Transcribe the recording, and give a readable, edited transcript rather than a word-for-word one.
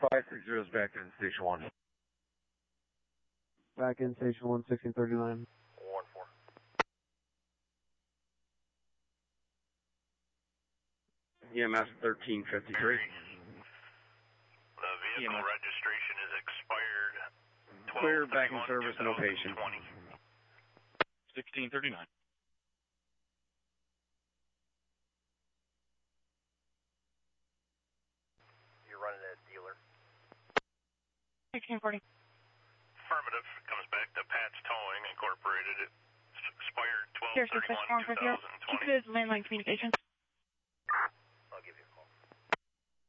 560 is back in Station 1. Back in Station 1, 1639. 1-4. EMS 1353. The vehicle registration is expired. Clear, back in service, no patient. 1639. You're running a dealer. 1640. Affirmative. Comes back to Pat's Towing Incorporated. It expired 12/31/2020. This is landline communications.